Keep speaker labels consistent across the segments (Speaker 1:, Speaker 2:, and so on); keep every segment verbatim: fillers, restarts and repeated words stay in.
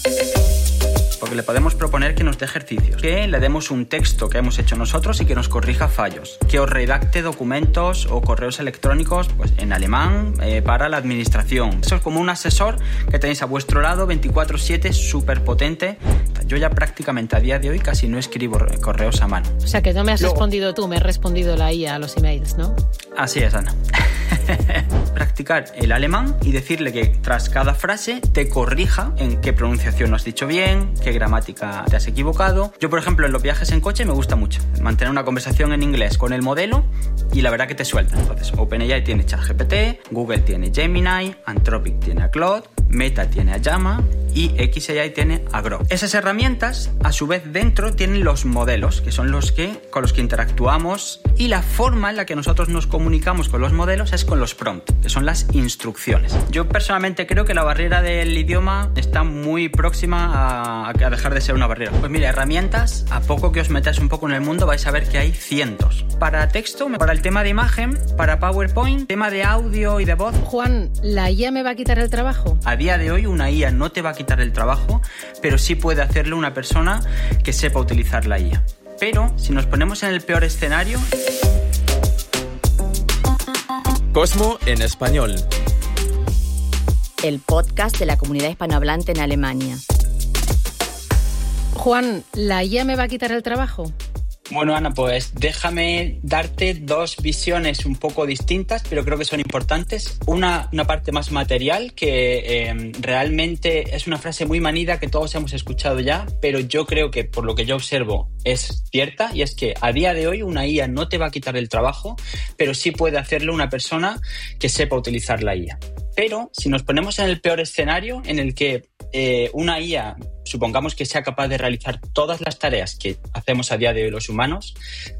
Speaker 1: Porque le podemos proponer que nos dé ejercicios, que le demos un texto que hemos hecho nosotros y que nos corrija fallos, que os redacte documentos o correos electrónicos pues, en alemán eh, para la administración. Eso es como un asesor que tenéis a vuestro lado veinticuatro siete, súper potente. Yo ya prácticamente a día de hoy casi no escribo correos a mano.
Speaker 2: O sea que no me has
Speaker 1: Luego,
Speaker 2: respondido tú, me has respondido la I A a los emails, ¿no?
Speaker 1: Así es, Ana. Practicar el alemán y decirle que tras cada frase te corrija en qué pronunciación no has dicho bien, qué gramática te has equivocado. Yo, por ejemplo, en los viajes en coche me gusta mucho mantener una conversación en inglés con el modelo y la verdad que te suelta. Entonces, OpenAI tiene ChatGPT, Google tiene Gemini, Anthropic tiene a Claude, Meta tiene a Llama y X A I tiene a Grok. Esas herramientas, a su vez, dentro tienen los modelos, que son los que con los que interactuamos, y la forma en la que nosotros nos comunicamos con los modelos es con los prompts, que son las instrucciones. Yo personalmente creo que la barrera del idioma está muy próxima a, a dejar de ser una barrera. Pues mira, herramientas, a poco que os metáis un poco en el mundo vais a ver que hay cientos. Para texto, para el tema de imagen, para PowerPoint, tema de audio y de voz.
Speaker 2: Juan, ¿la I A me va a quitar el trabajo?
Speaker 1: A día de hoy una I A no te va a quitar el trabajo, pero sí puede hacerlo una persona que sepa utilizar la I A. Pero si nos ponemos en el peor escenario...
Speaker 3: Cosmo en español.
Speaker 4: El podcast de la comunidad hispanohablante en Alemania.
Speaker 2: Juan, ¿la I A me va a quitar el trabajo?
Speaker 1: Bueno, Ana, pues déjame darte dos visiones un poco distintas, pero creo que son importantes. Una, una parte más material, que eh, realmente es una frase muy manida que todos hemos escuchado ya, pero yo creo que, por lo que yo observo, es cierta, y es que a día de hoy una I A no te va a quitar el trabajo, pero sí puede hacerlo una persona que sepa utilizar la I A. Pero si nos ponemos en el peor escenario, en el que eh, una I A, supongamos que sea capaz de realizar todas las tareas que hacemos a día de hoy los humanos,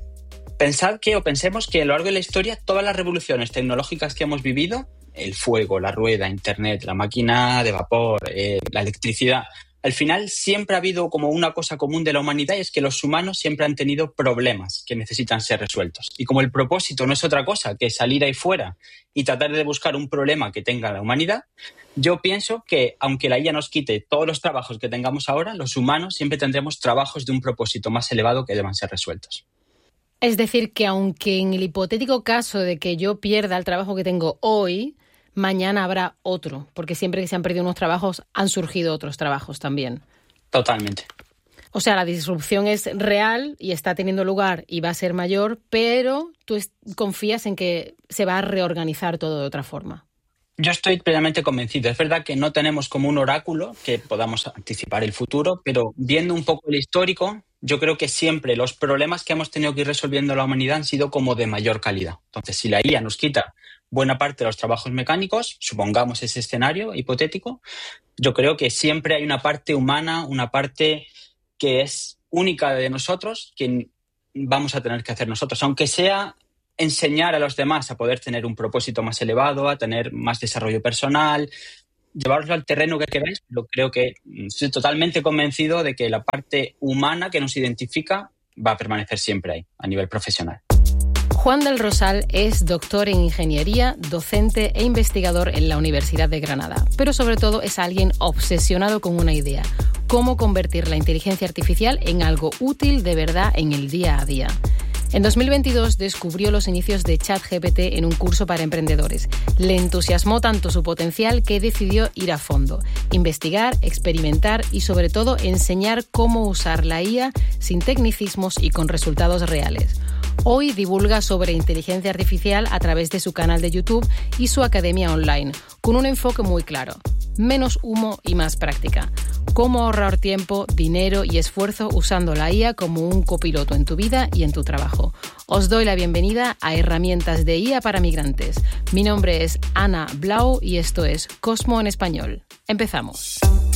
Speaker 1: pensad que, o pensemos que a lo largo de la historia, todas las revoluciones tecnológicas que hemos vivido, el fuego, la rueda, Internet, la máquina de vapor, eh, la electricidad, al final siempre ha habido como una cosa común de la humanidad, y es que los humanos siempre han tenido problemas que necesitan ser resueltos. Y como el propósito no es otra cosa que salir ahí fuera y tratar de buscar un problema que tenga la humanidad, yo pienso que aunque la I A nos quite todos los trabajos que tengamos ahora, los humanos siempre tendremos trabajos de un propósito más elevado que deban ser resueltos.
Speaker 2: Es decir, que aunque en el hipotético caso de que yo pierda el trabajo que tengo hoy, mañana habrá otro, porque siempre que se han perdido unos trabajos, han surgido otros trabajos también.
Speaker 1: Totalmente.
Speaker 2: O sea, la disrupción es real y está teniendo lugar y va a ser mayor, pero tú confías en que se va a reorganizar todo de otra forma.
Speaker 1: Yo estoy plenamente convencido. Es verdad que no tenemos como un oráculo que podamos anticipar el futuro, pero viendo un poco el histórico, yo creo que siempre los problemas que hemos tenido que ir resolviendo la humanidad han sido como de mayor calidad. Entonces, si la I A nos quita buena parte de los trabajos mecánicos, supongamos ese escenario hipotético, yo creo que siempre hay una parte humana, una parte que es única de nosotros, que vamos a tener que hacer nosotros, aunque sea enseñar a los demás a poder tener un propósito más elevado, a tener más desarrollo personal, llevarlo al terreno que queráis, pero creo que estoy totalmente convencido de que la parte humana que nos identifica va a permanecer siempre ahí, a nivel profesional.
Speaker 2: Juan del Rosal es doctor en ingeniería, docente e investigador en la Universidad de Granada, pero sobre todo es alguien obsesionado con una idea: cómo convertir la inteligencia artificial en algo útil de verdad en el día a día. En dos mil veintidós descubrió los inicios de ChatGPT en un curso para emprendedores. Le entusiasmó tanto su potencial que decidió ir a fondo, investigar, experimentar y sobre todo enseñar cómo usar la I A sin tecnicismos y con resultados reales. Hoy divulga sobre inteligencia artificial a través de su canal de YouTube y su academia online, con un enfoque muy claro: menos humo y más práctica. Cómo ahorrar tiempo, dinero y esfuerzo usando la I A como un copiloto en tu vida y en tu trabajo. Os doy la bienvenida a Herramientas de I A para Migrantes. Mi nombre es Ana Blau y esto es Cosmo en español. Empezamos.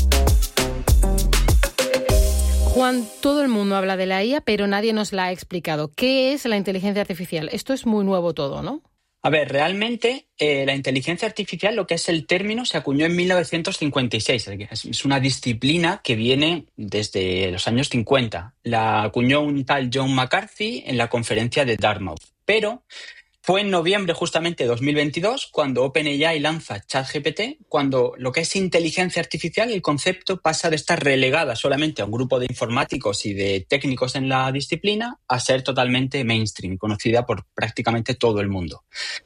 Speaker 2: Juan, todo el mundo habla de la I A, pero nadie nos la ha explicado. ¿Qué es la inteligencia artificial? Esto es muy nuevo todo, ¿no?
Speaker 1: A ver, realmente eh, la inteligencia artificial, lo que es el término, se acuñó en mil novecientos cincuenta y seis. Es una disciplina que viene desde los años cincuenta. La acuñó un tal John McCarthy en la conferencia de Dartmouth. Pero Fue en noviembre justamente de dos mil veintidós cuando OpenAI lanza ChatGPT, cuando lo que es inteligencia artificial, el concepto pasa de estar relegada solamente a un grupo de informáticos y de técnicos en la disciplina a ser totalmente mainstream, conocida por prácticamente todo el mundo.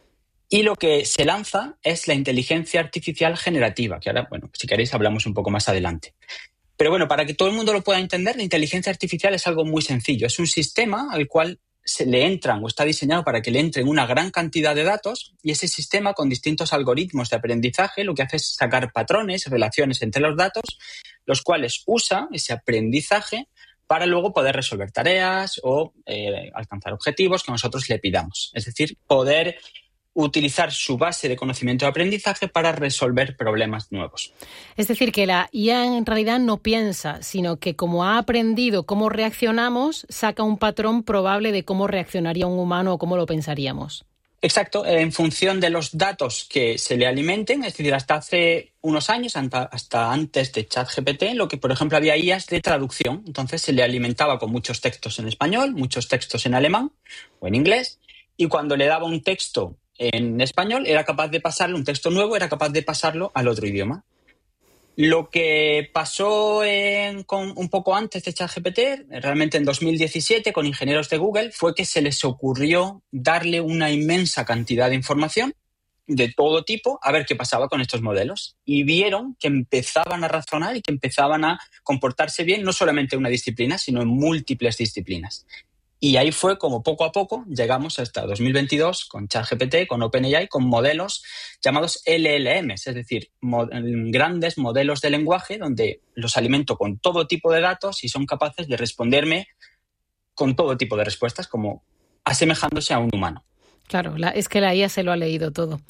Speaker 1: Y lo que se lanza es la inteligencia artificial generativa, que ahora, bueno, si queréis hablamos un poco más adelante. Pero bueno, para que todo el mundo lo pueda entender, la inteligencia artificial es algo muy sencillo. Es un sistema al cual se le entran o está diseñado para que le entren una gran cantidad de datos y ese sistema con distintos algoritmos de aprendizaje lo que hace es sacar patrones, relaciones entre los datos, los cuales usa ese aprendizaje para luego poder resolver tareas o eh, alcanzar objetivos que nosotros le pidamos. Es decir, poder utilizar su base de conocimiento de aprendizaje para resolver problemas nuevos.
Speaker 2: Es decir, que la I A en realidad no piensa, sino que como ha aprendido cómo reaccionamos, saca un patrón probable de cómo reaccionaría un humano o cómo lo pensaríamos.
Speaker 1: Exacto, en función de los datos que se le alimenten, es decir, hasta hace unos años, hasta antes de ChatGPT, lo que por ejemplo había I As de traducción, entonces se le alimentaba con muchos textos en español, muchos textos en alemán o en inglés, y cuando le daba un texto en español, era capaz de pasarlo, un texto nuevo, era capaz de pasarlo al otro idioma. Lo que pasó en, con, un poco antes de ChatGPT, realmente en dos mil diecisiete, con ingenieros de Google, fue que se les ocurrió darle una inmensa cantidad de información de todo tipo a ver qué pasaba con estos modelos. Y vieron que empezaban a razonar y que empezaban a comportarse bien, no solamente en una disciplina, sino en múltiples disciplinas. Y ahí fue como poco a poco llegamos hasta dos mil veintidós con ChatGPT, con OpenAI, con modelos llamados L L Ms, es decir, mo- grandes modelos de lenguaje donde los alimento con todo tipo de datos y son capaces de responderme con todo tipo de respuestas, como asemejándose a un humano.
Speaker 2: Claro, la, es que la I A se lo ha leído todo.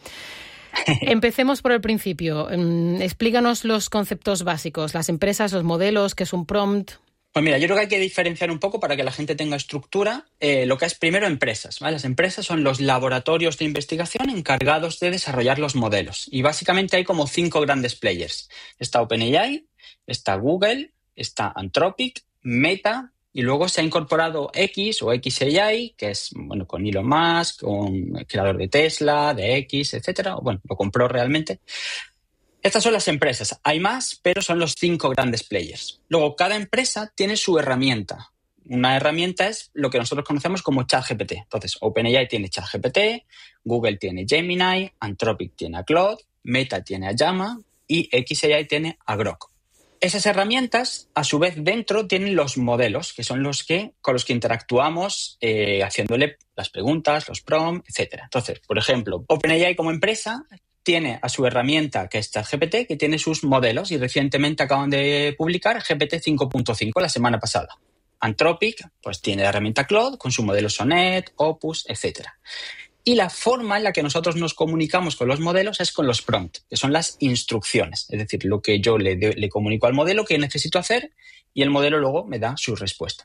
Speaker 2: Empecemos por el principio. Explícanos los conceptos básicos, las empresas, los modelos, qué es un prompt.
Speaker 1: Pues mira, yo creo que hay que diferenciar un poco para que la gente tenga estructura eh, lo que es primero empresas, ¿vale? Las empresas son los laboratorios de investigación encargados de desarrollar los modelos y básicamente hay como cinco grandes players. Está OpenAI, está Google, está Anthropic, Meta y luego se ha incorporado X o X A I, que es bueno con Elon Musk, con el creador de Tesla, de X, etcétera. Bueno, lo compró realmente. Estas son las empresas. Hay más, pero son los cinco grandes players. Luego, cada empresa tiene su herramienta. Una herramienta es lo que nosotros conocemos como ChatGPT. Entonces, OpenAI tiene ChatGPT, Google tiene Gemini, Anthropic tiene a Claude, Meta tiene a Llama y X A I tiene a Grok. Esas herramientas, a su vez, dentro tienen los modelos, que son los que con los que interactuamos eh, haciéndole las preguntas, los prompts, etcétera. Entonces, por ejemplo, OpenAI como empresa tiene a su herramienta, que es ChatGPT, que tiene sus modelos y recientemente acaban de publicar G P T cinco punto cinco la semana pasada. Anthropic pues tiene la herramienta Claude con su modelo Sonnet, Opus, etcétera. Y la forma en la que nosotros nos comunicamos con los modelos es con los prompts, que son las instrucciones. Es decir, lo que yo le, de, le comunico al modelo que necesito hacer y el modelo luego me da su respuesta.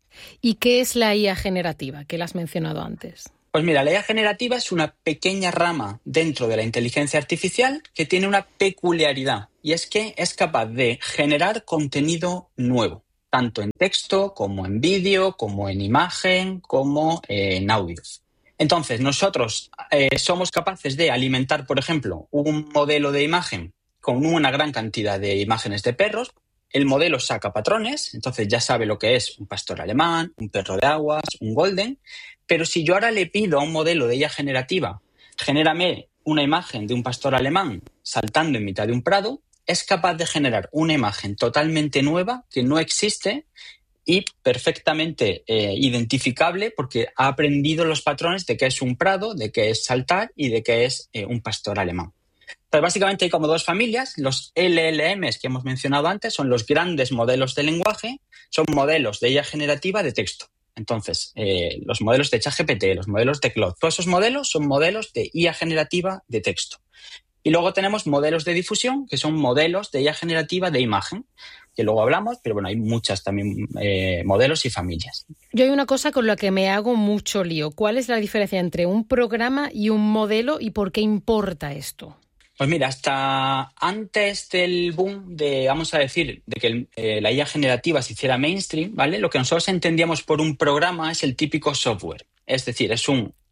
Speaker 2: ¿Y qué es la I A generativa, que la has mencionado antes?
Speaker 1: Pues mira, la I A generativa es una pequeña rama dentro de la inteligencia artificial que tiene una peculiaridad y es que es capaz de generar contenido nuevo, tanto en texto como en vídeo, como en imagen, como en audio. Entonces, nosotros eh, somos capaces de alimentar, por ejemplo, un modelo de imagen con una gran cantidad de imágenes de perros. El modelo saca patrones, entonces ya sabe lo que es un pastor alemán, un perro de aguas, un golden. Pero si yo ahora le pido a un modelo de I A generativa, genérame una imagen de un pastor alemán saltando en mitad de un prado, es capaz de generar una imagen totalmente nueva que no existe y perfectamente eh, identificable porque ha aprendido los patrones de qué es un prado, de qué es saltar y de qué es eh, un pastor alemán. Pero básicamente hay como dos familias. Los L L Ms que hemos mencionado antes son los grandes modelos de lenguaje, son modelos de I A generativa de texto. Entonces, eh, los modelos de ChatGPT, los modelos de Claude, todos esos modelos son modelos de I A generativa de texto. Y luego tenemos modelos de difusión, que son modelos de I A generativa de imagen, que luego hablamos, pero bueno, hay muchas también eh, modelos y familias.
Speaker 2: Yo hay una cosa con la que me hago mucho lío. ¿Cuál es la diferencia entre un programa y un modelo y por qué importa esto?
Speaker 1: Pues mira, hasta antes del boom de, vamos a decir, de que eh, la I A generativa se hiciera mainstream, ¿vale? Lo que nosotros entendíamos por un programa es el típico software. Es decir, es un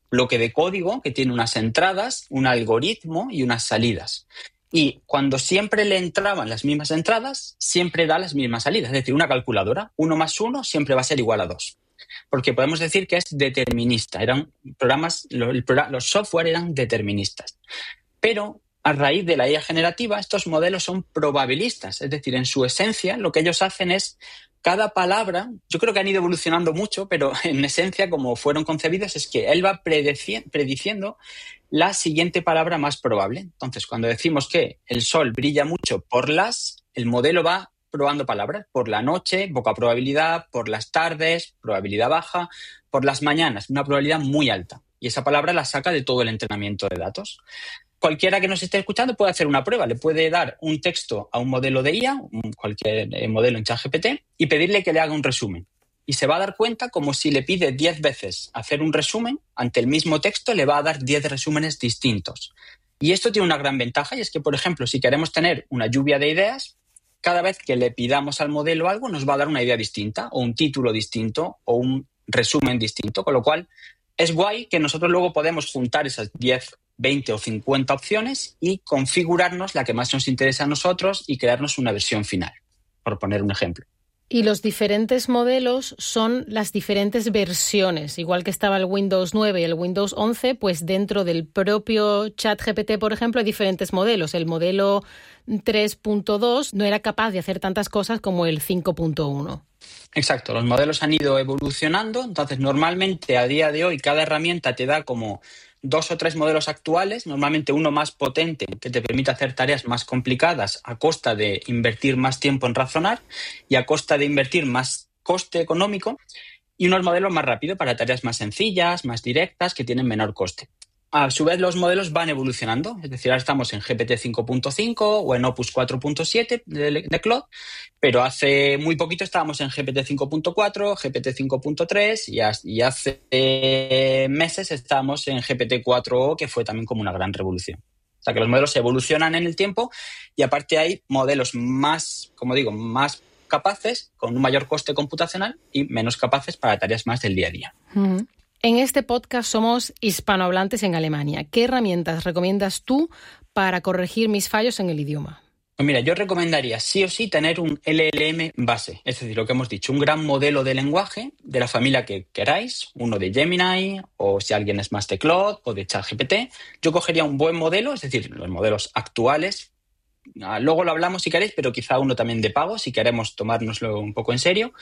Speaker 1: bloque de código que tiene unas entradas, un algoritmo y unas salidas. Y cuando siempre le entraban las mismas entradas, siempre da las mismas salidas. Es decir, una calculadora, uno más uno siempre va a ser igual a dos. Porque podemos decir que es determinista. Eran programas, los software eran deterministas. Pero a raíz de la I A generativa, estos modelos son probabilistas. Es decir, en su esencia, lo que ellos hacen es cada palabra, yo creo que han ido evolucionando mucho, pero en esencia, como fueron concebidos, es que él va predeci- prediciendo la siguiente palabra más probable. Entonces, cuando decimos que el sol brilla mucho por las, el modelo va probando palabras. Por la noche, poca probabilidad. Por las tardes, probabilidad baja. Por las mañanas, una probabilidad muy alta. Y esa palabra la saca de todo el entrenamiento de datos. Cualquiera que nos esté escuchando puede hacer una prueba. Le puede dar un texto a un modelo de I A, cualquier modelo en ChatGPT, y pedirle que le haga un resumen. Y se va a dar cuenta como si le pide diez veces hacer un resumen, ante el mismo texto le va a dar diez resúmenes distintos. Y esto tiene una gran ventaja, y es que, por ejemplo, si queremos tener una lluvia de ideas, cada vez que le pidamos al modelo algo nos va a dar una idea distinta, o un título distinto, o un resumen distinto. Con lo cual, es guay que nosotros luego podemos juntar esas diez, veinte o cincuenta opciones y configurarnos la que más nos interesa a nosotros y crearnos una versión final, por poner un ejemplo.
Speaker 2: Y los diferentes modelos son las diferentes versiones. Igual que estaba el Windows nueve y el Windows once, pues dentro del propio ChatGPT, por ejemplo, hay diferentes modelos. El modelo tres punto dos no era capaz de hacer tantas cosas como el cinco punto uno.
Speaker 1: Exacto, los modelos han ido evolucionando. Entonces, normalmente a día de hoy cada herramienta te da como dos o tres modelos actuales, normalmente uno más potente que te permite hacer tareas más complicadas a costa de invertir más tiempo en razonar y a costa de invertir más coste económico, y unos modelos más rápidos para tareas más sencillas, más directas, que tienen menor coste. A su vez, los modelos van evolucionando, es decir, ahora estamos en G P T cinco punto cinco o en Opus cuatro punto siete de, de Claude, pero hace muy poquito estábamos en G P T cinco punto cuatro, G P T cinco punto tres y, y hace eh, meses estábamos en G P T cuatro o, que fue también como una gran revolución. O sea, que los modelos evolucionan en el tiempo y aparte hay modelos más, como digo, más capaces, con un mayor coste computacional y menos capaces para tareas más del día a día.
Speaker 2: Mm. En este podcast somos hispanohablantes en Alemania. ¿Qué herramientas recomiendas tú para corregir mis fallos en el idioma?
Speaker 1: Pues mira, yo recomendaría sí o sí tener un L L M base, es decir, lo que hemos dicho, un gran modelo de lenguaje de la familia que queráis, uno de Gemini o si alguien es más de Claude o de ChatGPT. Yo cogería un buen modelo, es decir, los modelos actuales. Luego lo hablamos si queréis, pero quizá uno también de pago si queremos tomárnoslo un poco en serio.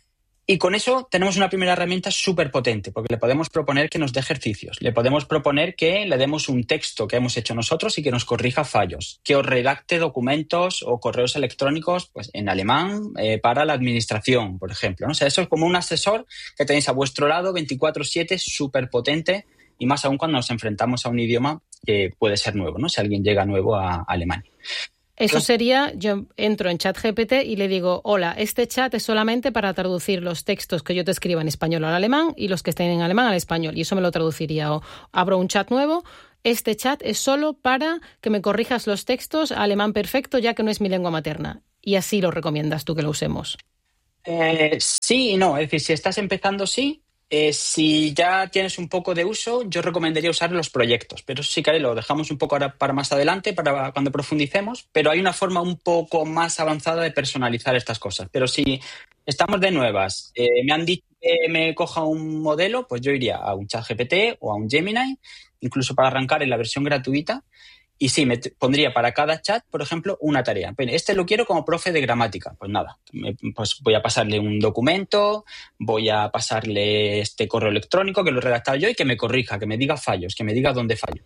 Speaker 1: Y con eso tenemos una primera herramienta súper potente, porque le podemos proponer que nos dé ejercicios, le podemos proponer que le demos un texto que hemos hecho nosotros y que nos corrija fallos, que os redacte documentos o correos electrónicos pues, en alemán eh, para la administración, por ejemplo, ¿no? O sea, eso es como un asesor que tenéis a vuestro lado veinticuatro siete, súper potente, y más aún cuando nos enfrentamos a un idioma que puede ser nuevo, ¿no? Si alguien llega nuevo a Alemania.
Speaker 2: Eso sería, yo entro en ChatGPT y le digo, hola, este chat es solamente para traducir los textos que yo te escriba en español al alemán y los que estén en alemán al español. Y eso me lo traduciría. O abro un chat nuevo, este chat es solo para que me corrijas los textos a alemán perfecto, ya que no es mi lengua materna. Y así lo recomiendas tú que lo usemos.
Speaker 1: Eh, sí y no. Es decir, si estás empezando, sí. Eh, si ya tienes un poco de uso, yo recomendaría usar los proyectos, pero eso sí que lo dejamos un poco ahora para más adelante, para cuando profundicemos, pero hay una forma un poco más avanzada de personalizar estas cosas. Pero si estamos de nuevas, eh, me han dicho que me coja un modelo, pues yo iría a un ChatGPT o a un Gemini, incluso para arrancar en la versión gratuita. Y sí, me t- pondría para cada chat, por ejemplo, una tarea. Este lo quiero como profe de gramática. Pues nada, me, pues voy a pasarle un documento, voy a pasarle este correo electrónico que lo he redactado yo y que me corrija, que me diga fallos, que me diga dónde fallo.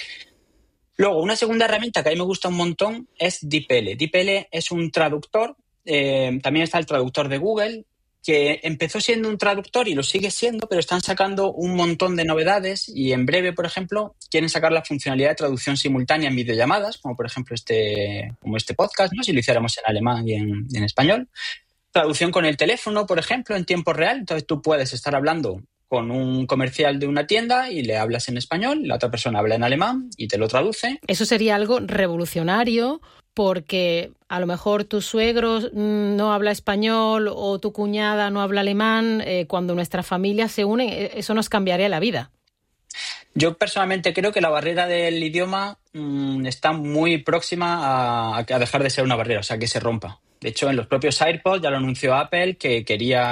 Speaker 1: Luego, una segunda herramienta que a mí me gusta un montón es DeepL. DeepL es un traductor, eh, también está el traductor de Google, que empezó siendo un traductor y lo sigue siendo, pero están sacando un montón de novedades y en breve, por ejemplo, quieren sacar la funcionalidad de traducción simultánea en videollamadas, como por ejemplo este, como este podcast, ¿no? Si lo hiciéramos en alemán y en, y en español. Traducción con el teléfono, por ejemplo, en tiempo real. Entonces tú puedes estar hablando con un comercial de una tienda y le hablas en español, la otra persona habla en alemán y te lo traduce.
Speaker 2: Eso sería algo revolucionario, porque a lo mejor tu suegro no habla español o tu cuñada no habla alemán. Eh, cuando nuestra familia se une, eso nos cambiaría la vida.
Speaker 1: Yo personalmente creo que la barrera del idioma mmm, está muy próxima a, a dejar de ser una barrera, o sea, que se rompa. De hecho, en los propios AirPods ya lo anunció Apple, que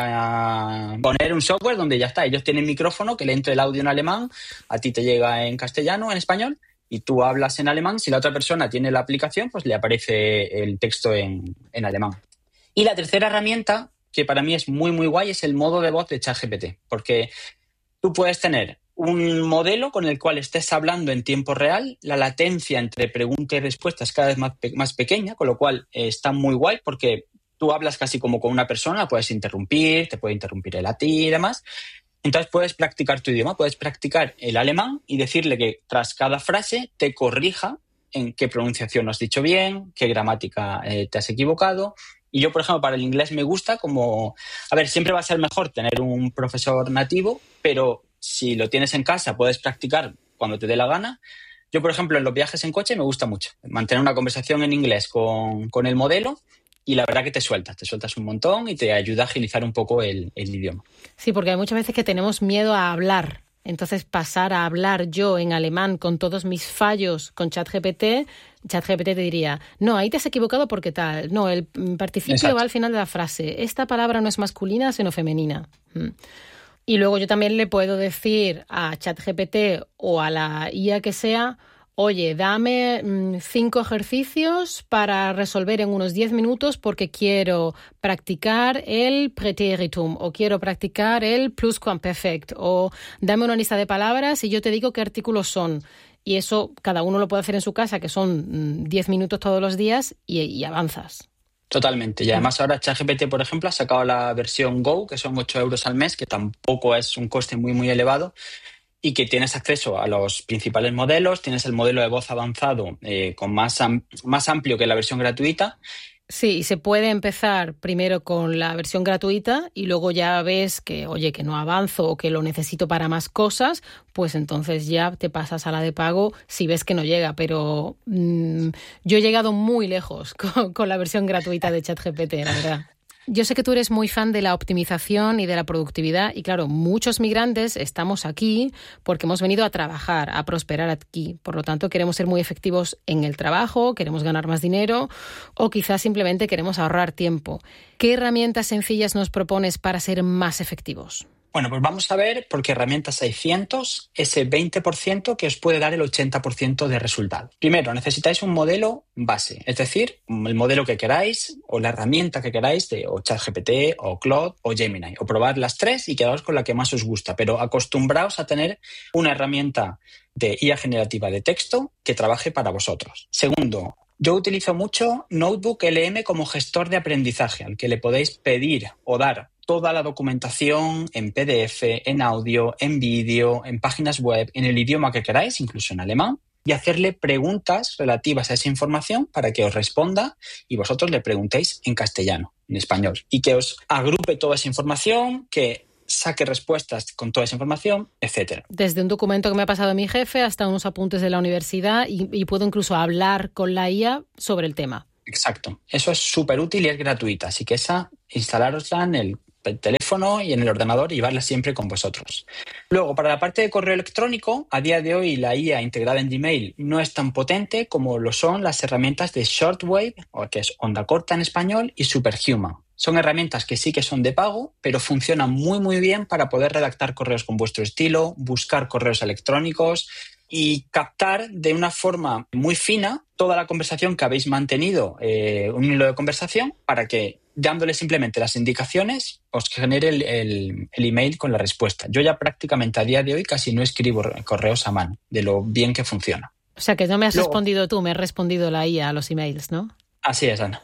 Speaker 1: quería poner un software donde ya está. Ellos tienen micrófono que le entre el audio en alemán, a ti te llega en castellano, en español, y tú hablas en alemán. Si la otra persona tiene la aplicación, pues le aparece el texto en, en alemán. Y la tercera herramienta, que para mí es muy, muy guay, es el modo de voz de ChatGPT, porque tú puedes tener un modelo con el cual estés hablando en tiempo real, la latencia entre pregunta y respuesta es cada vez más, pe- más pequeña, con lo cual eh, está muy guay porque tú hablas casi como con una persona, puedes interrumpir, te puede interrumpir él a ti y demás. Entonces puedes practicar tu idioma, puedes practicar el alemán y decirle que tras cada frase te corrija en qué pronunciación no has dicho bien, qué gramática eh, te has equivocado. Y yo, por ejemplo, para el inglés me gusta como... A ver, siempre va a ser mejor tener un profesor nativo, pero si lo tienes en casa, puedes practicar cuando te dé la gana. Yo, por ejemplo, en los viajes en coche me gusta mucho mantener una conversación en inglés con, con el modelo y la verdad que te sueltas, te sueltas un montón y te ayuda a agilizar un poco el, el idioma.
Speaker 2: Sí, porque hay muchas veces que tenemos miedo a hablar. Entonces, pasar a hablar yo en alemán con todos mis fallos con ChatGPT, ChatGPT te diría, no, ahí te has equivocado porque tal. No, el participio Exacto. va al final de la frase. Esta palabra no es masculina, sino femenina. Mm. Y luego yo también le puedo decir a ChatGPT o a la I A que sea, oye, dame mmm, cinco ejercicios para resolver en unos diez minutos porque quiero practicar el Präteritum o quiero practicar el Pluscuamperfekt o dame una lista de palabras y yo te digo qué artículos son. Y eso cada uno lo puede hacer en su casa, que son diez minutos todos los días y, y avanzas.
Speaker 1: Totalmente. Y además ahora ChatGPT, por ejemplo, ha sacado la versión Go, que son ocho euros al mes, que tampoco es un coste muy, muy elevado, y que tienes acceso a los principales modelos, tienes el modelo de voz avanzado eh, con más, am- más amplio que la versión gratuita.
Speaker 2: Sí, y se puede empezar primero con la versión gratuita y luego ya ves que, oye, que no avanzo o que lo necesito para más cosas, pues entonces ya te pasas a la de pago si ves que no llega. Pero mmm, yo he llegado muy lejos con, con la versión gratuita de ChatGPT, la verdad. Yo sé que tú eres muy fan de la optimización y de la productividad y claro, muchos migrantes estamos aquí porque hemos venido a trabajar, a prosperar aquí. Por lo tanto, queremos ser muy efectivos en el trabajo, queremos ganar más dinero o quizás simplemente queremos ahorrar tiempo. ¿Qué herramientas sencillas nos propones para ser más efectivos?
Speaker 1: Bueno, pues vamos a ver, porque herramientas hay cientos, ese veinte por ciento que os puede dar el ochenta por ciento de resultado. Primero, necesitáis un modelo base, es decir, el modelo que queráis o la herramienta que queráis de o ChatGPT o Claude o Gemini, o probad las tres y quedaos con la que más os gusta, pero acostumbraos a tener una herramienta de I A generativa de texto que trabaje para vosotros. Segundo, yo utilizo mucho Notebook L M como gestor de aprendizaje, al que le podéis pedir o dar toda la documentación en P D F, en audio, en vídeo, en páginas web, en el idioma que queráis, incluso en alemán, y hacerle preguntas relativas a esa información para que os responda y vosotros le preguntéis en castellano, en español, y que os agrupe toda esa información, que saque respuestas con toda esa información, etcétera.
Speaker 2: Desde un documento que me ha pasado mi jefe hasta unos apuntes de la universidad y, y puedo incluso hablar con la I A sobre el tema.
Speaker 1: Exacto. Eso es súper útil y es gratuita, así que esa, instalárosla en el teléfono y en el ordenador y llevarla siempre con vosotros. Luego, para la parte de correo electrónico, a día de hoy la I A integrada en Gmail no es tan potente como lo son las herramientas de Shortwave, o que es onda corta en español, y Superhuman. Son herramientas que sí que son de pago, pero funcionan muy muy bien para poder redactar correos con vuestro estilo, buscar correos electrónicos y captar de una forma muy fina toda la conversación que habéis mantenido, eh, un hilo de conversación, para que dándole simplemente las indicaciones os genere el, el, el email con la respuesta. Yo ya prácticamente a día de hoy casi no escribo correos a mano, de lo bien que funciona.
Speaker 2: O sea que no me has
Speaker 1: Luego,
Speaker 2: respondido tú, me has respondido la I A a los emails, ¿no?
Speaker 1: Así es, Ana.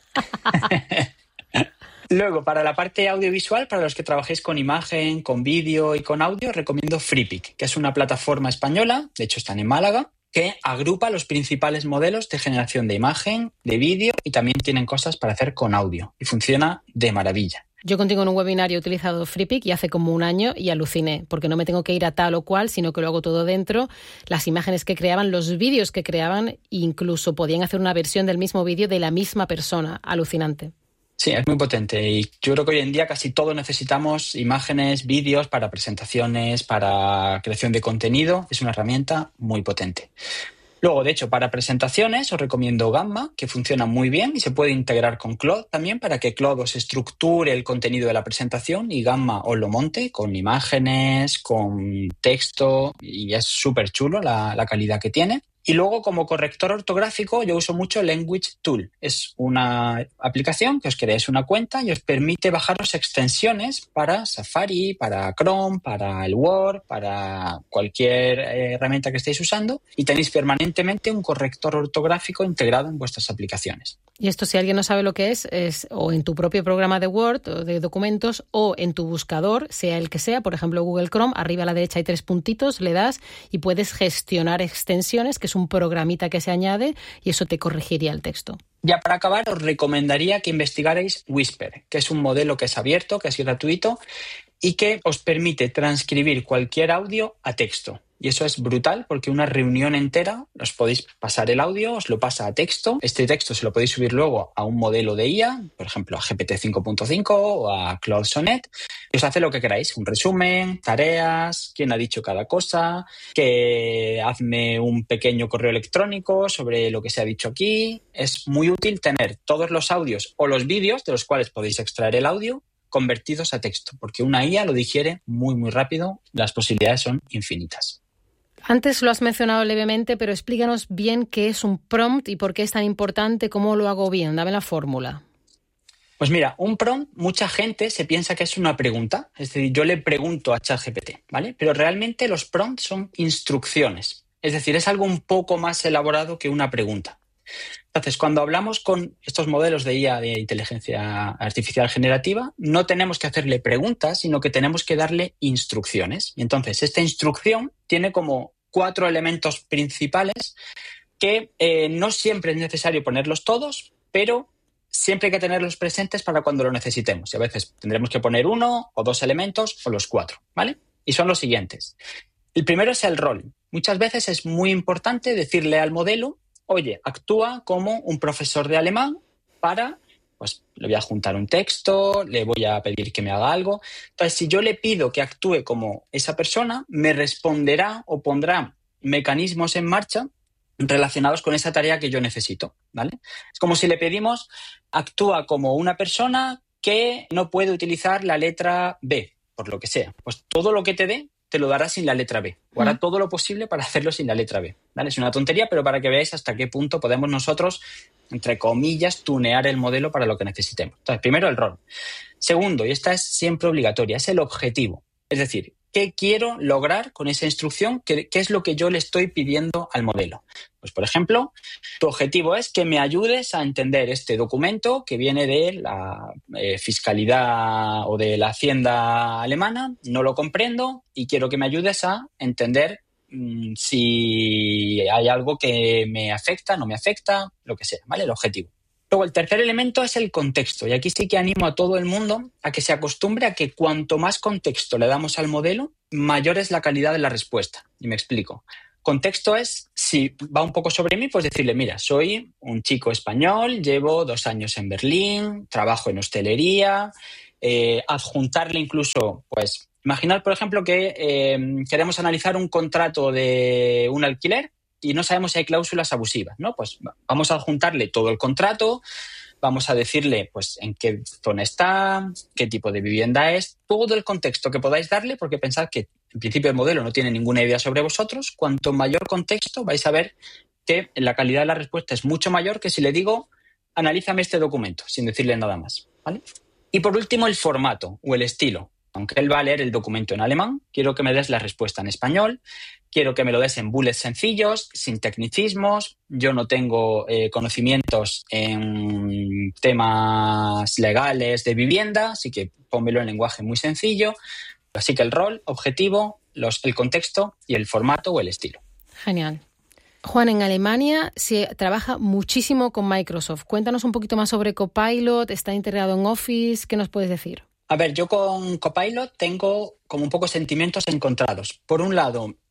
Speaker 1: Luego, para la parte audiovisual, para los que trabajéis con imagen, con vídeo y con audio, recomiendo FreePic, que es una plataforma española, de hecho están en Málaga, que agrupa los principales modelos de generación de imagen, de vídeo y también tienen cosas para hacer con audio y funciona de maravilla.
Speaker 2: Yo contigo en un webinario he utilizado FreePic y hace como un año y aluciné, porque no me tengo que ir a tal o cual, sino que lo hago todo dentro. Las imágenes que creaban, los vídeos que creaban, incluso podían hacer una versión del mismo vídeo de la misma persona. Alucinante.
Speaker 1: Sí, es muy potente y yo creo que hoy en día casi todos necesitamos imágenes, vídeos para presentaciones, para creación de contenido. Es una herramienta muy potente. Luego, de hecho, para presentaciones os recomiendo Gamma, que funciona muy bien y se puede integrar con Claude también para que Claude os estructure el contenido de la presentación y Gamma os lo monte con imágenes, con texto y es súper chulo la, la calidad que tiene. Y luego, como corrector ortográfico, yo uso mucho Language Tool. Es una aplicación que os creáis una cuenta y os permite bajaros extensiones para Safari, para Chrome, para el Word, para cualquier herramienta que estéis usando y tenéis permanentemente un corrector ortográfico integrado en vuestras aplicaciones.
Speaker 2: Y esto, si alguien no sabe lo que es, es o en tu propio programa de Word o de documentos o en tu buscador, sea el que sea, por ejemplo Google Chrome, arriba a la derecha hay tres puntitos, le das y puedes gestionar extensiones, que es un programita que se añade y eso te corregiría el texto.
Speaker 1: Ya para acabar, os recomendaría que investigarais Whisper, que es un modelo que es abierto, que es gratuito y que os permite transcribir cualquier audio a texto. Y eso es brutal porque una reunión entera os podéis pasar el audio, os lo pasa a texto. Este texto se lo podéis subir luego a un modelo de I A, por ejemplo a G P T cinco punto cinco o a Claude Sonnet. Y os hace lo que queráis, un resumen, tareas, quién ha dicho cada cosa, que hazme un pequeño correo electrónico sobre lo que se ha dicho aquí. Es muy útil tener todos los audios o los vídeos de los cuales podéis extraer el audio convertidos a texto, porque una I A lo digiere muy, muy rápido. Las posibilidades son infinitas.
Speaker 2: Antes lo has mencionado levemente, pero explícanos bien qué es un prompt y por qué es tan importante, cómo lo hago bien. Dame la fórmula.
Speaker 1: Pues mira, un prompt, mucha gente se piensa que es una pregunta. Es decir, yo le pregunto a ChatGPT, ¿vale? Pero realmente los prompts son instrucciones. Es decir, es algo un poco más elaborado que una pregunta. Entonces, cuando hablamos con estos modelos de I A, de inteligencia artificial generativa, no tenemos que hacerle preguntas, sino que tenemos que darle instrucciones. Y entonces, esta instrucción tiene como cuatro elementos principales que eh, no siempre es necesario ponerlos todos, pero siempre hay que tenerlos presentes para cuando lo necesitemos. Y a veces tendremos que poner uno o dos elementos o los cuatro, ¿vale? Y son los siguientes. El primero es el rol. Muchas veces es muy importante decirle al modelo: oye, actúa como un profesor de alemán para, pues le voy a juntar un texto, le voy a pedir que me haga algo. Entonces, si yo le pido que actúe como esa persona, me responderá o pondrá mecanismos en marcha relacionados con esa tarea que yo necesito, ¿vale? Es como si le pedimos: actúa como una persona que no puede utilizar la letra B, por lo que sea. Pues todo lo que te dé te lo dará sin la letra B. O hará todo lo posible para hacerlo sin la letra B, ¿vale? Es una tontería, pero para que veáis hasta qué punto podemos nosotros, entre comillas, tunear el modelo para lo que necesitemos. Entonces, primero el rol. Segundo, y esta es siempre obligatoria, es el objetivo. Es decir, ¿qué quiero lograr con esa instrucción? ¿Qué, qué es lo que yo le estoy pidiendo al modelo? Pues, por ejemplo, tu objetivo es que me ayudes a entender este documento que viene de la eh, fiscalidad o de la hacienda alemana, no lo comprendo y quiero que me ayudes a entender mmm, si hay algo que me afecta, no me afecta, lo que sea, ¿vale? El objetivo. Luego, el tercer elemento es el contexto. Y aquí sí que animo a todo el mundo a que se acostumbre a que cuanto más contexto le damos al modelo, mayor es la calidad de la respuesta. Y me explico. Contexto es, si va un poco sobre mí, pues decirle: mira, soy un chico español, llevo dos años en Berlín, trabajo en hostelería, eh, adjuntarle incluso, pues, imaginar, por ejemplo, que eh, queremos analizar un contrato de un alquiler y no sabemos si hay cláusulas abusivas, ¿no? Pues vamos a adjuntarle todo el contrato, vamos a decirle pues en qué zona está, qué tipo de vivienda es, todo el contexto que podáis darle, porque pensad que en principio el modelo no tiene ninguna idea sobre vosotros. Cuanto mayor contexto, vais a ver que la calidad de la respuesta es mucho mayor que si le digo: analízame este documento, sin decirle nada más, ¿vale? Y por último, el formato o el estilo. Aunque él va a leer el documento en alemán, quiero que me des la respuesta en español, quiero que me lo des en bullets sencillos, sin tecnicismos. Yo no tengo eh, conocimientos en temas legales de vivienda, así que pónmelo en lenguaje muy sencillo. Así que el rol, objetivo, los, el contexto y el formato o el estilo.
Speaker 2: Genial. Juan, en Alemania se trabaja muchísimo con Microsoft. Cuéntanos un poquito más sobre Copilot. ¿Está integrado en Office? ¿Qué nos puedes decir?
Speaker 1: A ver, yo con Copilot tengo como un poco sentimientos encontrados. Por un lado,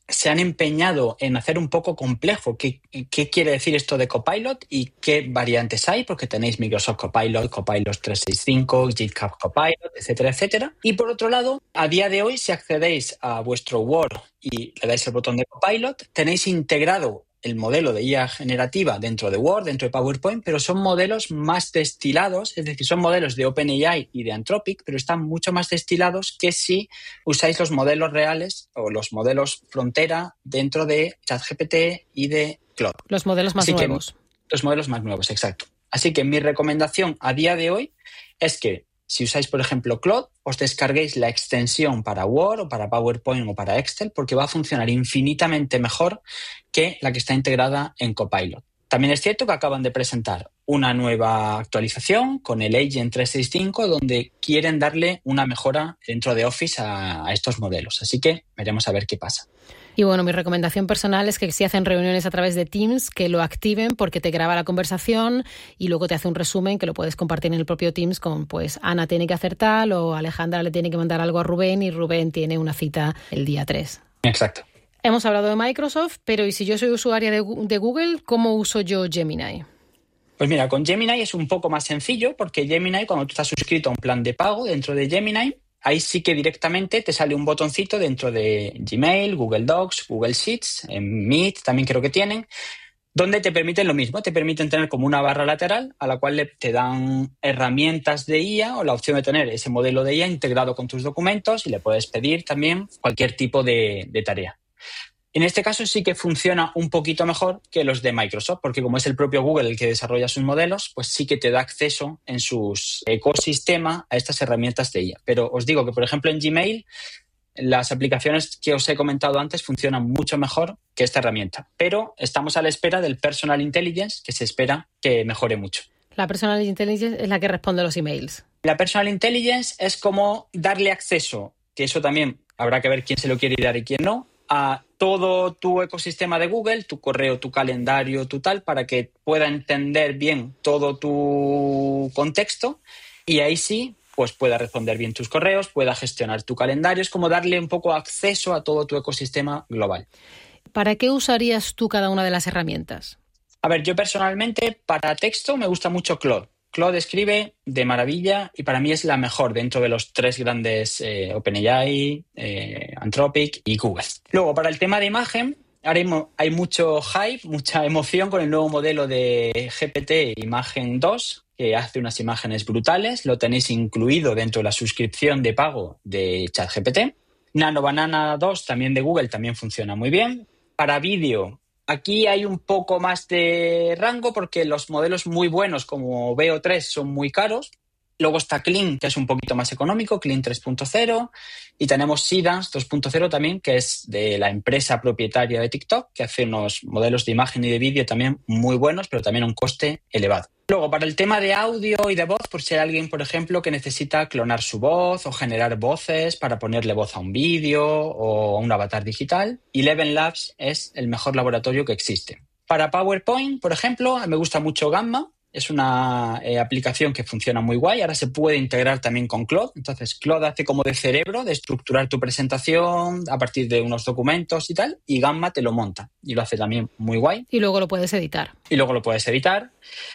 Speaker 1: se han empeñado en hacer un poco complejo qué, qué quiere decir esto de Copilot y qué variantes hay, porque tenéis Microsoft Copilot, Copilot trescientos sesenta y cinco, GitHub Copilot, etcétera, etcétera. Y por otro lado, a día de hoy, si accedéis a vuestro Word y le dais el botón de Copilot, tenéis integrado el modelo de I A generativa dentro de Word, dentro de PowerPoint, pero son modelos más destilados, es decir, son modelos de OpenAI y de Anthropic, pero están mucho más destilados que si usáis los modelos reales o los modelos frontera dentro de ChatGPT y de Claude.
Speaker 2: Los modelos más
Speaker 1: Así
Speaker 2: nuevos.
Speaker 1: Que, los modelos más nuevos, exacto. Así que mi recomendación a día de hoy es que si usáis, por ejemplo, Claude, os descarguéis la extensión para Word o para PowerPoint o para Excel porque va a funcionar infinitamente mejor que la que está integrada en Copilot. También es cierto que acaban de presentar una nueva actualización con el Agent trescientos sesenta y cinco donde quieren darle una mejora dentro de Office a, a estos modelos. Así que veremos a ver qué pasa.
Speaker 2: Y bueno, mi recomendación personal es que si hacen reuniones a través de Teams, que lo activen porque te graba la conversación y luego te hace un resumen que lo puedes compartir en el propio Teams con, pues, Ana tiene que hacer tal o Alejandra le tiene que mandar algo a Rubén y Rubén tiene una cita el día tres.
Speaker 1: Exacto.
Speaker 2: Hemos hablado de Microsoft, pero ¿y si yo soy usuaria de, de Google, cómo uso yo Gemini?
Speaker 1: Pues mira, con Gemini es un poco más sencillo porque Gemini, cuando tú estás suscrito a un plan de pago dentro de Gemini, ahí sí que directamente te sale un botoncito dentro de Gmail, Google Docs, Google Sheets, en Meet también creo que tienen, donde te permiten lo mismo, te permiten tener como una barra lateral a la cual te dan herramientas de I A o la opción de tener ese modelo de I A integrado con tus documentos y le puedes pedir también cualquier tipo de, de tarea. En este caso sí que funciona un poquito mejor que los de Microsoft, porque como es el propio Google el que desarrolla sus modelos, pues sí que te da acceso en su ecosistema a estas herramientas de I A. Pero os digo que, por ejemplo, en Gmail, las aplicaciones que os he comentado antes funcionan mucho mejor que esta herramienta. Pero estamos a la espera del Personal Intelligence, que se espera que mejore mucho.
Speaker 2: La Personal Intelligence es la que responde a los emails.
Speaker 1: La Personal Intelligence es como darle acceso, que eso también habrá que ver quién se lo quiere dar y quién no, a todo tu ecosistema de Google, tu correo, tu calendario, tu tal, para que pueda entender bien todo tu contexto y ahí sí, pues pueda responder bien tus correos, pueda gestionar tu calendario. Es como darle un poco acceso a todo tu ecosistema global.
Speaker 2: ¿Para qué usarías tú cada una de las herramientas?
Speaker 1: A ver, yo personalmente para texto me gusta mucho Claude. Claude escribe de maravilla y para mí es la mejor dentro de los tres grandes eh, OpenAI, eh, Anthropic y Google. Luego, para el tema de imagen, ahora hay mucho hype, mucha emoción con el nuevo modelo de G P T Imagen dos, que hace unas imágenes brutales. Lo tenéis incluido dentro de la suscripción de pago de ChatGPT. Nano Banana dos, también de Google, también funciona muy bien. Para vídeo, aquí hay un poco más de rango porque los modelos muy buenos como V O tres son muy caros. Luego está Clean, que es un poquito más económico, Clean tres punto cero. Y tenemos Seedance dos punto cero también, que es de la empresa propietaria de TikTok, que hace unos modelos de imagen y de vídeo también muy buenos, pero también a un coste elevado. Luego, para el tema de audio y de voz, por si hay alguien, por ejemplo, que necesita clonar su voz o generar voces para ponerle voz a un vídeo o a un avatar digital, Eleven Labs es el mejor laboratorio que existe. Para PowerPoint, por ejemplo, me gusta mucho Gamma. Es una eh, aplicación que funciona muy guay. Ahora se puede integrar también con Claude. Entonces, Claude hace como de cerebro, de estructurar tu presentación a partir de unos documentos y tal, y Gamma te lo monta. Y lo hace también muy guay.
Speaker 2: Y luego lo puedes editar.
Speaker 1: Y luego lo puedes editar.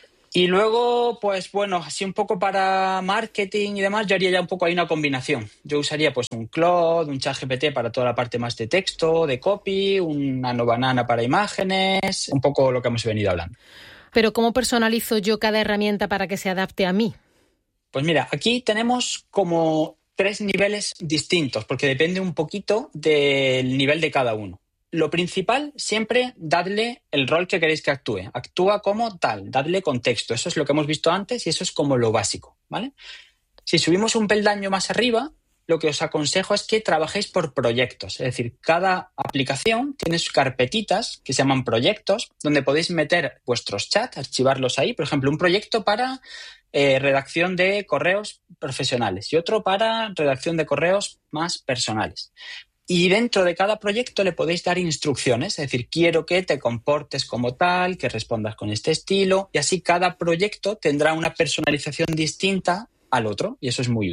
Speaker 1: Y luego, pues bueno, así un poco para marketing y demás, yo haría ya un poco ahí una combinación. Yo usaría pues un Claude, un ChatGPT para toda la parte más de texto, de copy, un Nano Banana para imágenes, un poco lo que hemos venido hablando.
Speaker 2: Pero ¿cómo personalizo yo cada herramienta para que se adapte a mí?
Speaker 1: Pues mira, aquí tenemos como tres niveles distintos, porque depende un poquito del nivel de cada uno. Lo principal, siempre dadle el rol que queréis que actúe. Actúa como tal, dadle contexto. Eso es lo que hemos visto antes y eso es como lo básico, ¿vale? Si subimos un peldaño más arriba, lo que os aconsejo es que trabajéis por proyectos. Es decir, cada aplicación tiene sus carpetitas que se llaman proyectos, donde podéis meter vuestros chats, archivarlos ahí. Por ejemplo, un proyecto para eh, redacción de correos profesionales y otro para redacción de correos más personales. Y dentro de cada proyecto le podéis dar instrucciones, es decir, quiero que te comportes como tal, que respondas con este estilo, y así cada proyecto tendrá una personalización distinta al otro, y eso es muy útil.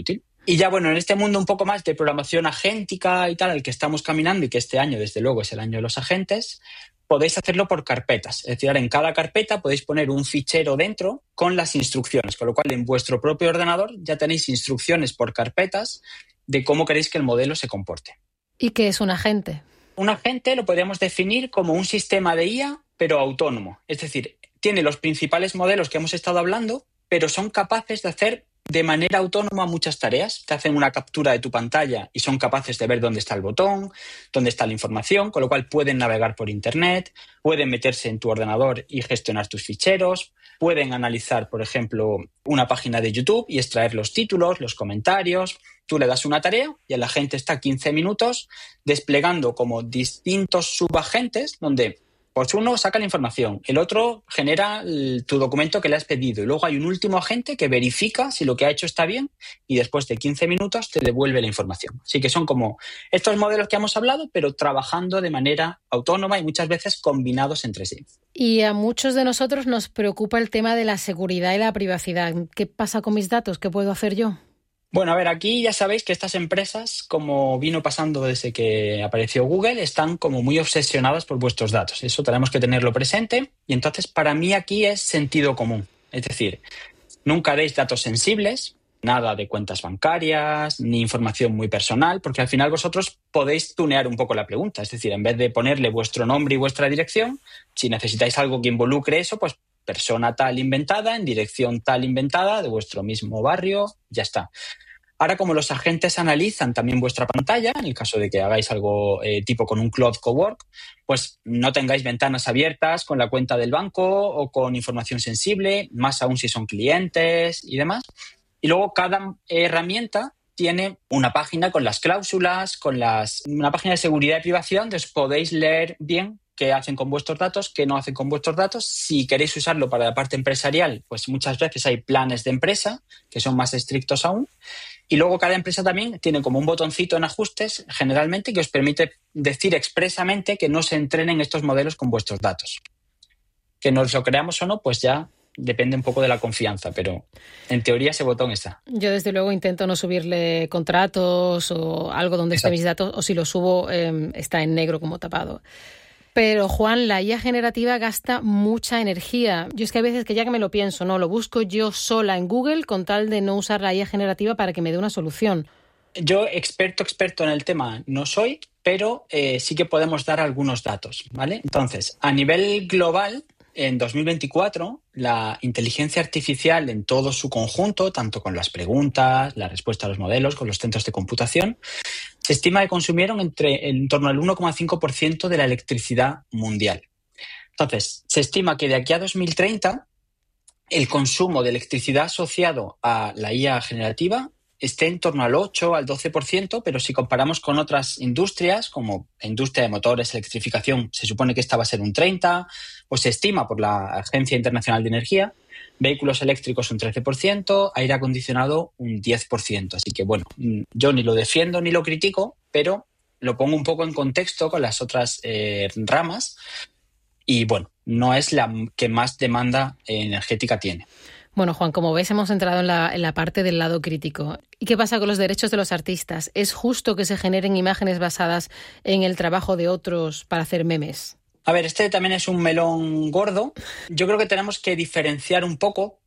Speaker 1: Y ya, bueno, en este mundo un poco más de programación agéntica y tal, al que estamos caminando y que este año, desde luego, es el año de los agentes, podéis hacerlo por carpetas. Es decir, ahora en cada carpeta podéis poner un fichero dentro con las instrucciones, con lo cual en vuestro propio ordenador ya tenéis instrucciones por carpetas de cómo queréis que el modelo se comporte.
Speaker 2: ¿Y qué es un agente?
Speaker 1: Un agente lo podríamos definir como un sistema de I A, pero autónomo. Es decir, tiene los principales modelos que hemos estado hablando, pero son capaces de hacer de manera autónoma muchas tareas. Te hacen una captura de tu pantalla y son capaces de ver dónde está el botón, dónde está la información, con lo cual pueden navegar por Internet, pueden meterse en tu ordenador y gestionar tus ficheros, pueden analizar, por ejemplo, una página de YouTube y extraer los títulos, los comentarios. Tú le das una tarea y el agente está quince minutos desplegando como distintos subagentes donde pues uno saca la información, el otro genera el, tu documento que le has pedido y luego hay un último agente que verifica si lo que ha hecho está bien y después de quince minutos te devuelve la información. Así que son como estos modelos que hemos hablado, pero trabajando de manera autónoma y muchas veces combinados entre sí.
Speaker 2: Y a muchos de nosotros nos preocupa el tema de la seguridad y la privacidad. ¿Qué pasa con mis datos? ¿Qué puedo hacer yo?
Speaker 1: Bueno, a ver, aquí ya sabéis que estas empresas, como vino pasando desde que apareció Google, están como muy obsesionadas por vuestros datos. Eso tenemos que tenerlo presente y entonces para mí aquí es sentido común. Es decir, nunca deis datos sensibles, nada de cuentas bancarias, ni información muy personal, porque al final vosotros podéis tunear un poco la pregunta. Es decir, en vez de ponerle vuestro nombre y vuestra dirección, si necesitáis algo que involucre eso, pues persona tal inventada, en dirección tal inventada, de vuestro mismo barrio, ya está. Ahora, como los agentes analizan también vuestra pantalla, en el caso de que hagáis algo eh, tipo con un cloud cowork, pues no tengáis ventanas abiertas con la cuenta del banco o con información sensible, más aún si son clientes y demás. Y luego cada herramienta tiene una página con las cláusulas, con las, una página de seguridad y privacidad donde os podéis leer bien qué hacen con vuestros datos, qué no hacen con vuestros datos. Si queréis usarlo para la parte empresarial, pues muchas veces hay planes de empresa que son más estrictos aún. Y luego cada empresa también tiene como un botoncito en ajustes, generalmente, que os permite decir expresamente que no se entrenen estos modelos con vuestros datos. Que nos lo creamos o no, pues ya depende un poco de la confianza, pero en teoría ese botón está.
Speaker 2: Yo desde luego intento no subirle contratos o algo donde estén mis datos, o si lo subo eh, está en negro como tapado. Pero, Juan, la I A generativa gasta mucha energía. Yo es que hay veces que ya que me lo pienso, no, lo busco yo sola en Google con tal de no usar la I A generativa para que me dé una solución.
Speaker 1: Yo, experto, experto en el tema no soy, pero eh, sí que podemos dar algunos datos, ¿vale? Entonces, a nivel global, en dos mil veinticuatro, la inteligencia artificial en todo su conjunto, tanto con las preguntas, la respuesta a los modelos, con los centros de computación, se estima que consumieron entre, en torno al uno coma cinco por ciento de la electricidad mundial. Entonces, se estima que de aquí a dos mil treinta el consumo de electricidad asociado a la I A generativa esté en torno al ocho al doce por ciento, pero si comparamos con otras industrias, como la industria de motores, electrificación, se supone que esta va a ser un treinta por ciento, o se estima por la Agencia Internacional de Energía, vehículos eléctricos un trece por ciento, aire acondicionado un diez por ciento. Así que, bueno, yo ni lo defiendo ni lo critico, pero lo pongo un poco en contexto con las otras eh, ramas y, bueno, no es la que más demanda energética tiene.
Speaker 2: Bueno, Juan, como ves, hemos entrado en la, en la parte del lado crítico. ¿Y qué pasa con los derechos de los artistas? ¿Es justo que se generen imágenes basadas en el trabajo de otros para hacer memes?
Speaker 1: A ver, este también es un melón gordo. Yo creo que tenemos que diferenciar un poco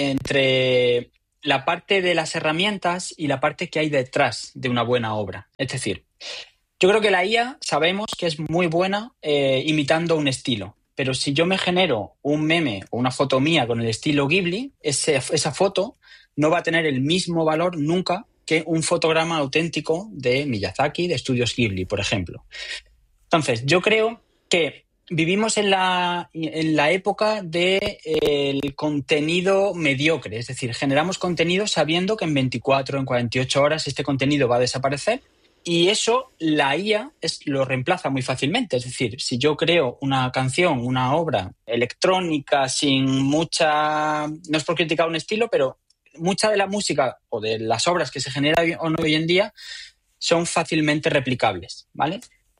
Speaker 1: entre la parte de las herramientas y la parte que hay detrás de una buena obra. Es decir, yo creo que la I A sabemos que es muy buena eh, imitando un estilo. Pero si yo me genero un meme o una foto mía con el estilo Ghibli, ese, esa foto no va a tener el mismo valor nunca que un fotograma auténtico de Miyazaki, de Estudios Ghibli, por ejemplo. Entonces, yo creo que vivimos en la, en la época del eh, contenido mediocre. Es decir, generamos contenido sabiendo que en veinticuatro, en cuarenta y ocho horas este contenido va a desaparecer. Y eso la I A es, lo reemplaza muy fácilmente. Es decir, si yo creo una canción, una obra electrónica sin mucha... No es por criticar un estilo, pero mucha de la música o de las obras que se generan hoy en día son fácilmente replicables, ¿vale?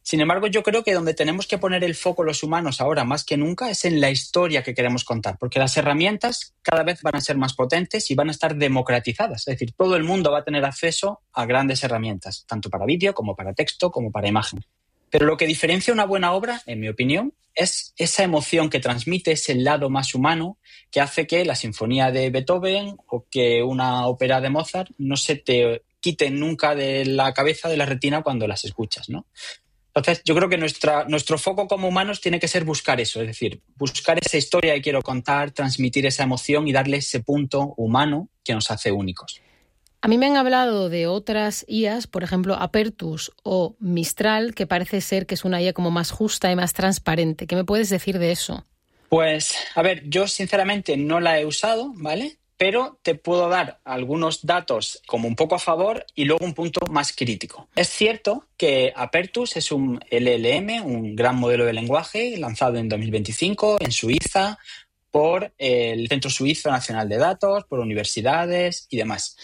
Speaker 1: Sin embargo, yo creo que donde tenemos que poner el foco los humanos ahora más que nunca es en la historia que queremos contar, porque las herramientas cada vez van a ser más potentes y van a estar democratizadas. Es decir, todo el mundo va a tener acceso a grandes herramientas, tanto para vídeo como para texto como para imagen. Pero lo que diferencia una buena obra, en mi opinión, es esa emoción que transmite, ese lado más humano que hace que la sinfonía de Beethoven o que una ópera de Mozart no se te quiten nunca de la cabeza, de la retina cuando las escuchas, ¿no? Entonces, yo creo que nuestra, nuestro foco como humanos tiene que ser buscar eso, es decir, buscar esa historia que quiero contar, transmitir esa emoción y darle ese punto humano que nos hace únicos.
Speaker 2: A mí me han hablado de otras I As, por ejemplo, Apertus o Mistral, que parece ser que es una I A como más justa y más transparente. ¿Qué me puedes decir de eso?
Speaker 1: Pues, a ver, yo sinceramente no la he usado, ¿vale? Pero te puedo dar algunos datos como un poco a favor y luego un punto más crítico. Es cierto que Apertus es un L L M, un gran modelo de lenguaje lanzado en dos mil veinticinco en Suiza por el Centro Suizo Nacional de Datos, por universidades y demás.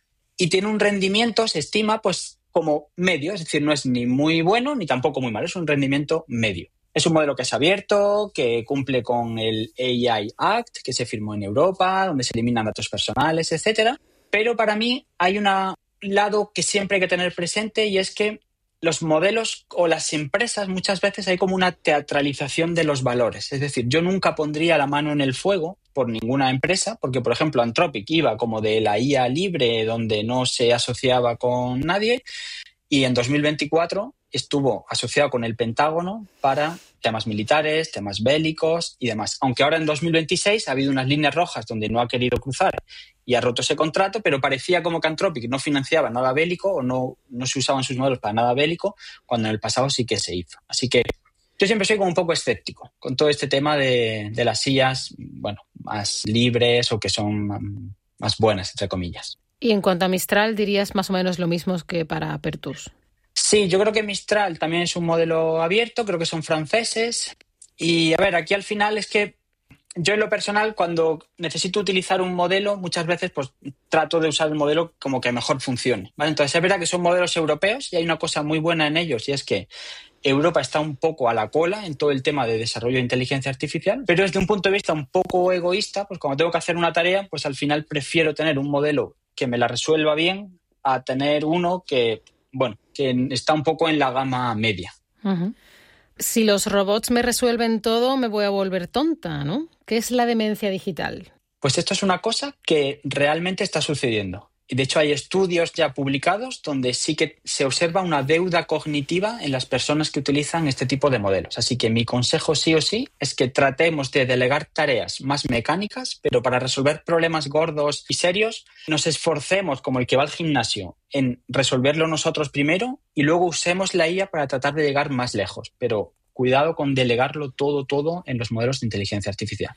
Speaker 1: Y tiene un rendimiento, se estima, pues como medio, es decir, no es ni muy bueno ni tampoco muy malo, es un rendimiento medio. Es un modelo que es abierto, que cumple con el A I Act, que se firmó en Europa, donde se eliminan datos personales, etcétera. Pero para mí hay un lado que siempre hay que tener presente y es que los modelos o las empresas muchas veces hay como una teatralización de los valores. Es decir, yo nunca pondría la mano en el fuego por ninguna empresa, porque, por ejemplo, Anthropic iba como de la I A libre, donde no se asociaba con nadie, y en dos mil veinticuatro estuvo asociado con el Pentágono para temas militares, temas bélicos y demás. Aunque ahora en dos mil veintiséis ha habido unas líneas rojas donde no ha querido cruzar y ha roto ese contrato, pero parecía como que Anthropic no financiaba nada bélico o no, no se usaban sus modelos para nada bélico, cuando en el pasado sí que se hizo. Así que yo siempre soy como un poco escéptico con todo este tema de, de las I As, bueno, más libres o que son más buenas, entre comillas.
Speaker 2: Y en cuanto a Mistral, dirías más o menos lo mismo que para Apertus.
Speaker 1: Sí, yo creo que Mistral también es un modelo abierto, creo que son franceses. Y a ver, aquí al final es que yo en lo personal, cuando necesito utilizar un modelo, muchas veces pues trato de usar el modelo como que mejor funcione, ¿vale? Entonces es verdad que son modelos europeos y hay una cosa muy buena en ellos y es que Europa está un poco a la cola en todo el tema de desarrollo de inteligencia artificial, pero desde un punto de vista un poco egoísta, pues cuando tengo que hacer una tarea, pues al final prefiero tener un modelo que me la resuelva bien a tener uno que, bueno, que está un poco en la gama media.
Speaker 2: Uh-huh. Si los robots me resuelven todo, me voy a volver tonta, ¿no? ¿Qué es la demencia digital?
Speaker 1: Pues esto es una cosa que realmente está sucediendo. Y de hecho hay estudios ya publicados donde sí que se observa una deuda cognitiva en las personas que utilizan este tipo de modelos. Así que mi consejo sí o sí es que tratemos de delegar tareas más mecánicas, pero para resolver problemas gordos y serios nos esforcemos, como el que va al gimnasio, en resolverlo nosotros primero y luego usemos la I A para tratar de llegar más lejos. Pero cuidado con delegarlo todo, todo en los modelos de inteligencia artificial.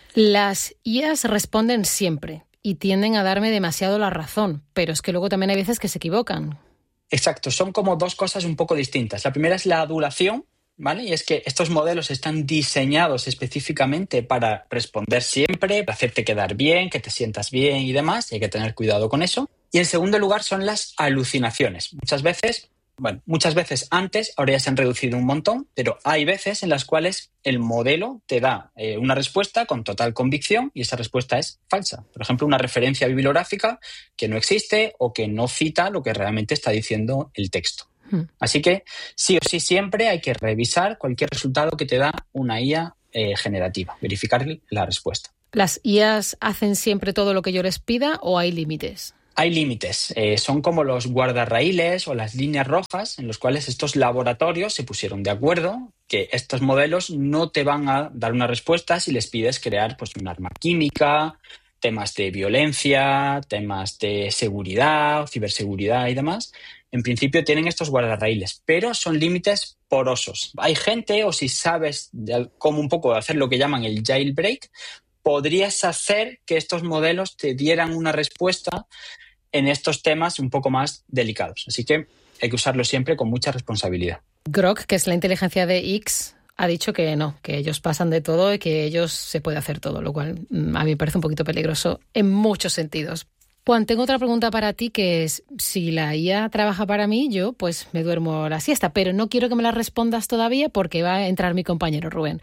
Speaker 2: Las I As responden siempre y tienden a darme demasiado la razón, pero es que luego también hay veces que se equivocan.
Speaker 1: Exacto, son como dos cosas un poco distintas. La primera es la adulación, ¿vale? Y es que estos modelos están diseñados específicamente para responder siempre, para hacerte quedar bien, que te sientas bien y demás, y hay que tener cuidado con eso. Y en segundo lugar son las alucinaciones. Muchas veces, bueno, muchas veces antes, ahora ya se han reducido un montón, pero hay veces en las cuales el modelo te da eh, una respuesta con total convicción y esa respuesta es falsa. Por ejemplo, una referencia bibliográfica que no existe o que no cita lo que realmente está diciendo el texto. Hmm. Así que sí o sí siempre hay que revisar cualquier resultado que te da una I A eh, generativa, verificar la respuesta.
Speaker 2: ¿Las I As hacen siempre todo lo que yo les pida o hay límites?
Speaker 1: Hay límites, eh, son como los guardarraíles o las líneas rojas en los cuales estos laboratorios se pusieron de acuerdo que estos modelos no te van a dar una respuesta si les pides crear pues, un arma química, temas de violencia, temas de seguridad, ciberseguridad y demás. En principio tienen estos guardarraíles, pero son límites porosos. Hay gente, o si sabes de cómo un poco hacer lo que llaman el jailbreak, podrías hacer que estos modelos te dieran una respuesta en estos temas un poco más delicados. Así que hay que usarlo siempre con mucha responsabilidad.
Speaker 2: Grok, que es la inteligencia de X, ha dicho que no, que ellos pasan de todo y que ellos se puede hacer todo, lo cual a mí me parece un poquito peligroso en muchos sentidos. Juan, tengo otra pregunta para ti, que es, si la I A trabaja para mí, yo pues me duermo la siesta, pero no quiero que me la respondas todavía porque va a entrar mi compañero Rubén.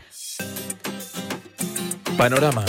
Speaker 3: Panorama.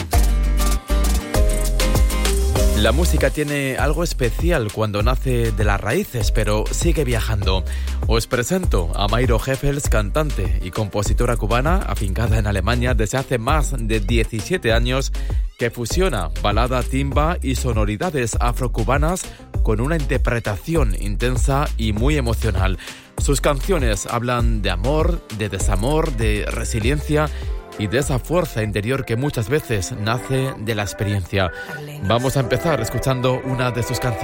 Speaker 3: La música tiene algo especial cuando nace de las raíces, pero sigue viajando. Os presento a Mayro Heffels, cantante y compositora cubana, afincada en Alemania desde hace más de diecisiete años, que fusiona balada, timba y sonoridades afrocubanas con una interpretación intensa y muy emocional. Sus canciones hablan de amor, de desamor, de resiliencia y de esa fuerza interior que muchas veces nace de la experiencia. Vamos a empezar escuchando una de sus canciones.